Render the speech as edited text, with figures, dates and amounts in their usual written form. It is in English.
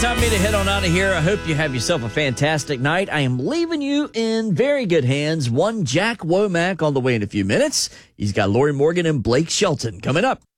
time for me to head on out of here. I hope you have yourself a fantastic night. I am leaving you in very good hands. One Jack Womack on the way in a few minutes. He's got Lori Morgan and Blake Shelton coming up.